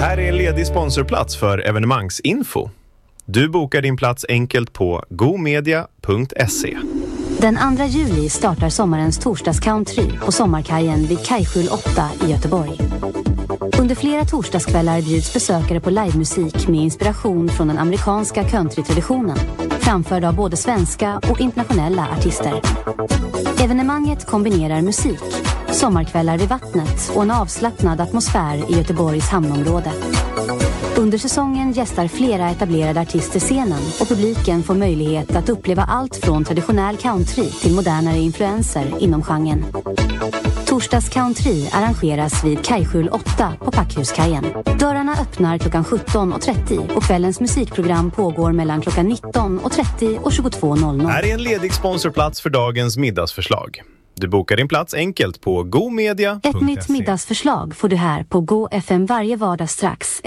Här är en ledig sponsorplats för evenemangsinfo. Du bokar din plats enkelt på gomedia.se. Den 2 juli startar sommarens torsdagscountry på Sommarkajen vid Kajskjul 8 i Göteborg. Under flera torsdagskvällar bjuds besökare på livemusik med inspiration från den amerikanska countrytraditionen, framförd av både svenska och internationella artister. Evenemanget kombinerar musik, sommarkvällar vid vattnet och en avslappnad atmosfär i Göteborgs hamnområde. Under säsongen gästar flera etablerade artister scenen och publiken får möjlighet att uppleva allt från traditionell country till modernare influenser inom genren. Torsdags country arrangeras vid Kajskjul 8 på Packhuskajen. Dörrarna öppnar klockan 17.30 och kvällens musikprogram pågår mellan klockan 19.30 och 22.00. Här är en ledig sponsorplats för dagens middagsförslag. Du bokar din plats enkelt på gomedia.se. Ett nytt middagsförslag får du här på Go FM varje vardag strax